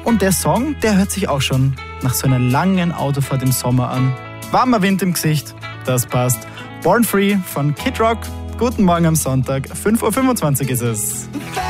Und der Song, der hört sich auch schon nach so einer langen Autofahrt im Sommer an. Warmer Wind im Gesicht, das passt. Born Free von Kid Rock. Guten Morgen am Sonntag, 5:25 Uhr ist es.